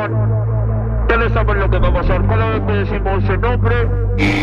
Ya le saben lo que va a pasar. Cada vez que decimos ese nombre,